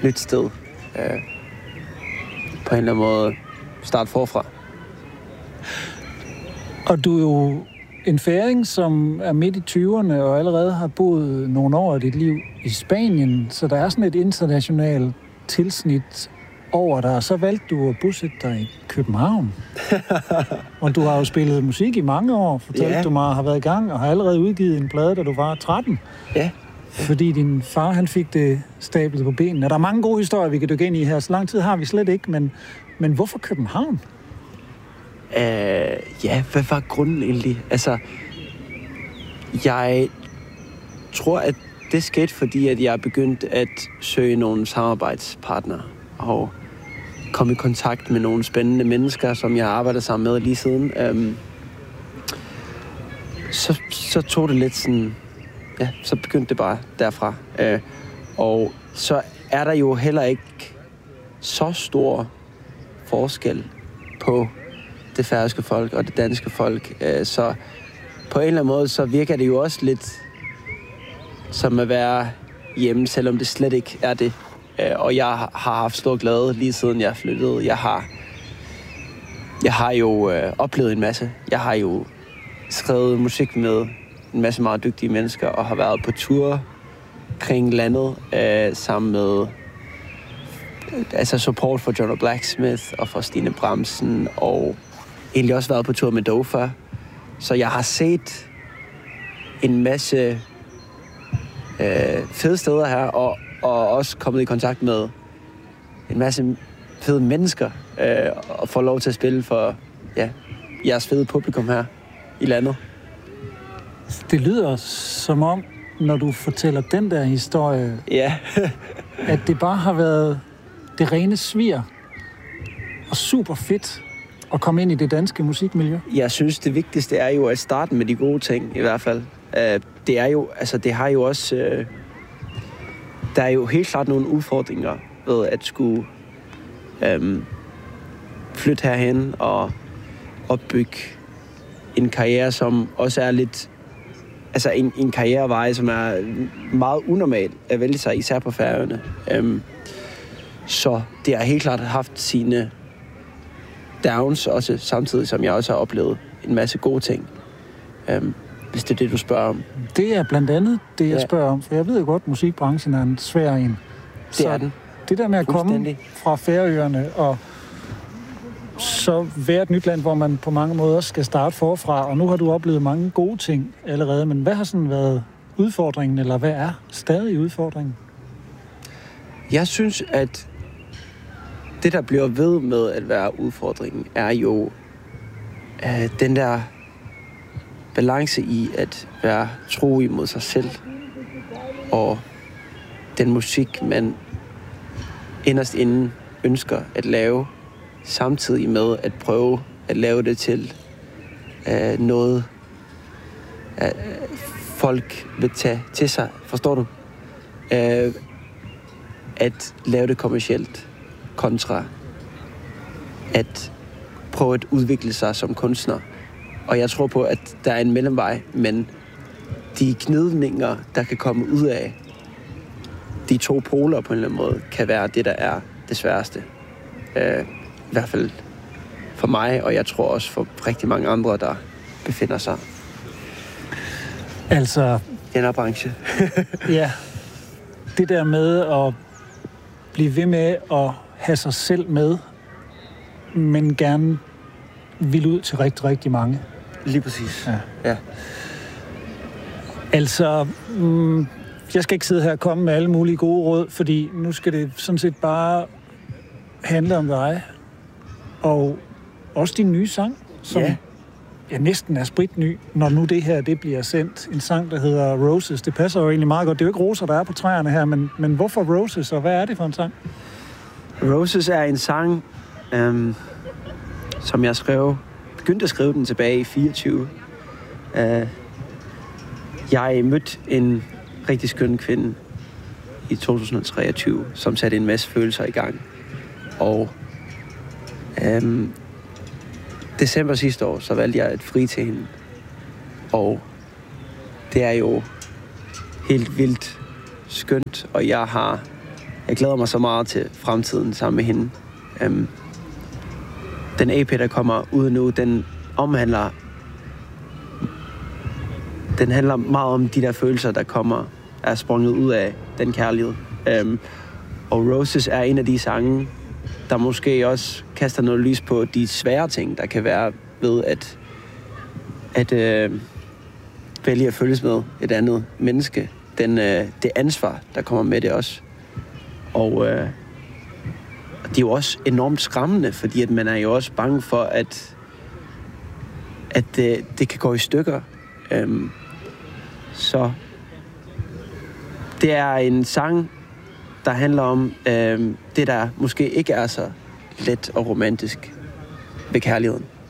nyt sted. På en eller anden måde starte forfra. Og du er jo en færing, som er midt i 20'erne og allerede har boet nogle år af dit liv i Spanien, så der er sådan et internationalt tilsnit over dig, og så valgte du at bosætte dig i København. Og du har jo spillet musik i mange år, fortalte du mig, har været i gang og har allerede udgivet en plade, da du var 13. Ja. Fordi din far, han fik det stablet på benene. Og der er mange gode historier, vi kan dykke ind i her. Så lang tid har vi slet ikke, men hvorfor København? Hvad var grunden egentlig? Altså, jeg tror, at det skete, fordi at jeg begyndte at søge nogle samarbejdspartnere og komme i kontakt med nogle spændende mennesker, som jeg har arbejdet sammen med lige siden. Så tog det lidt sådan... Ja, så begyndte det bare derfra. Og så er der jo heller ikke så stor forskel på det færøske folk og det danske folk. Så på en eller anden måde, så virker det jo også lidt som at være hjemme, selvom det slet ikke er det. Og jeg har haft stor glæde lige siden jeg flyttede. Jeg har jo oplevet en masse. Jeg har jo skrevet musik med en masse meget dygtige mennesker og har været på tur kring landet sammen med support for John Blacksmith og for Stine Bramsen og egentlig også været på tur med Dofa. Så jeg har set en masse fede steder her og også kommet i kontakt med en masse fede mennesker og få lov til at spille for jeres fede publikum her i landet. Det lyder som om, når du fortæller den der historie, at det bare har været det rene svir og super fedt at komme ind i det danske musikmiljø. Jeg synes, det vigtigste er jo at starte med de gode ting, i hvert fald. Det er jo, det har jo også... der er jo helt klart nogle udfordringer ved at skulle flytte herhen og opbygge en karriere, som også er lidt... en karrierevej, som er meget unormal at vælge sig, især på Færøerne. Så det har helt klart haft sine downs også, samtidig som jeg også har oplevet en masse gode ting. Hvis det er det, du spørger om. Det er blandt andet det, jeg spørger om, for jeg ved jo godt, at musikbranchen er en svær en. Det er den. Det der med at komme fra Færøerne og så være et nyt land, hvor man på mange måder skal starte forfra, og nu har du oplevet mange gode ting allerede, men hvad har sådan været udfordringen, eller hvad er stadig udfordringen? Jeg synes, at det, der bliver ved med at være udfordringen, er jo den der balance i at være tro imod sig selv, og den musik, man inderst inden ønsker at lave, samtidig med at prøve at lave det til noget, folk vil tage til sig. Forstår du? At lave det kommercielt kontra at prøve at udvikle sig som kunstner. Og jeg tror på, at der er en mellemvej, men de gnidninger, der kan komme ud af de to poler på en eller anden måde, kan være det, der er det sværeste. I hvert fald for mig, og jeg tror også for rigtig mange andre, der befinder sig i den her branche. Ja, det der med at blive ved med at have sig selv med, men gerne vil ud til rigtig, rigtig mange. Lige præcis. Ja. Jeg skal ikke sidde her og komme med alle mulige gode råd, fordi nu skal det sådan set bare handle om dig. Og også din nye sang, som næsten er spritny, når nu det her det bliver sendt. En sang, der hedder Roses. Det passer jo egentlig meget godt. Det er jo ikke roser, der er på træerne her, men hvorfor Roses, og hvad er det for en sang? Roses er en sang, som jeg begyndte at skrive den tilbage i 24. Jeg mødte en rigtig skøn kvinde i 2023, som satte en masse følelser i gang. Og december sidste år, så valgte jeg at fri til hende. Og det er jo helt vildt skønt, og jeg jeg glæder mig så meget til fremtiden sammen med hende. Den EP, der kommer ud nu, den handler meget om de der følelser, der er sprunget ud af den kærlighed. Og Roses er en af de sange, der måske også kaster noget lys på de svære ting, der kan være ved at vælge at følges med et andet menneske. Det ansvar, der kommer med det også. Og det er jo også enormt skræmmende, fordi at man er jo også bange for, at det kan gå i stykker. Så det er en sang, der handler om det, der måske ikke er så let og romantisk ved kærligheden.